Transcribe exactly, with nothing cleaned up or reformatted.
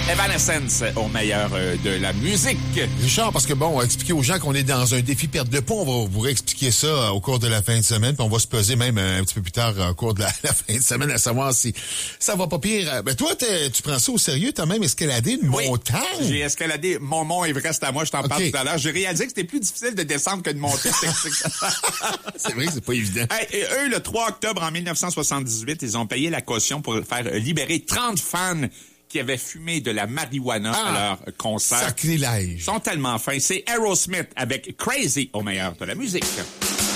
Evanescence au meilleur euh, de la musique. Richard, parce que bon, on va expliquer aux gens qu'on est dans un défi perte de poids. On va vous réexpliquer ça euh, au cours de la fin de semaine. Puis on va se peser même euh, un petit peu plus tard euh, au cours de la, la fin de semaine à savoir si ça va pas pire. Euh, Ben toi, tu prends ça au sérieux. T'as même escaladé une Oui, montagne. J'ai escaladé mon mont Everest à moi. Je t'en Okay. parle tout à l'heure. J'ai réalisé que c'était plus difficile de descendre que de monter. C'est vrai que c'est pas évident. Hey, et eux, le trois octobre en dix-neuf cent soixante-dix-huit, ils ont payé la caution pour faire libérer trente fans qui avaient fumé de la marijuana Ah, à leur concert. Sacrilège. Ils sont tellement fins. C'est Aerosmith avec Crazy au meilleur de la musique.